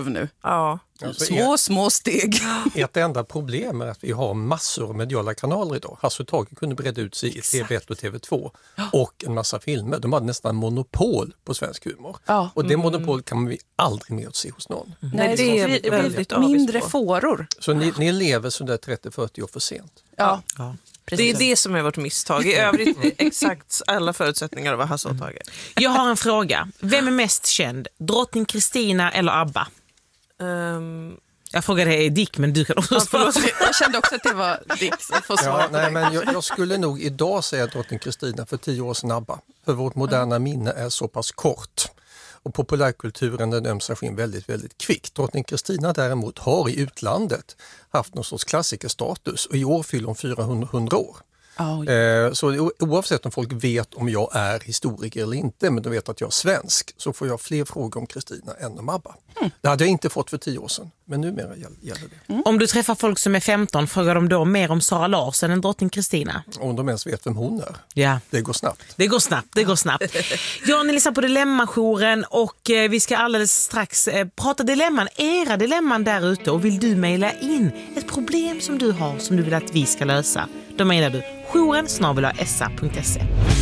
12 nu. Ja. Alltså små steg. Ett enda problem är att vi har massor av mediala kanaler idag. Hasse och Tage kunde bredda ut sig i TV1 och TV2 och en massa filmer. De hade nästan monopol på svensk humor. Och det monopol kan vi aldrig mer se hos någon. Nej, det är väldigt mindre fåror. Så ni lever sådär 30-40 år för sent. Ja. Det är det som är vårt misstag. I övrigt exakt alla förutsättningar att vara Hasse och Tage. Jag har en fråga. Vem är mest känd? Drottning Kristina eller ABBA? Jag frågade Dick, men du kan också svara. Jag kände också att det var Dick som får svara på det. Men jag skulle nog idag säga drottning Kristina för 10 år sedan ABBA. För vårt moderna minne är så pass kort. Och populärkulturen den ömsar skinn väldigt, väldigt kvickt. Drottning Kristina däremot har i utlandet haft någon sorts klassikerstatus och i år fyller hon 400 år. Så oavsett om folk vet om jag är historiker eller inte, men de vet att jag är svensk, så får jag fler frågor om Kristina än om ABBA. Det hade jag inte fått för 10 år sedan, men numera gäller det. Om du träffar folk som är 15, frågar de då mer om Sara Larsson än drottning Kristina? Om de ens vet vem hon är. Ja. Det går snabbt. Det går snabbt. Ja, ni lyssnar på Dilemma-jouren och vi ska alldeles strax prata dilemman, era dilemman där ute. Och vill du mejla in ett problem som du har som du vill att vi ska lösa, då mejlar du jouren@sa.se.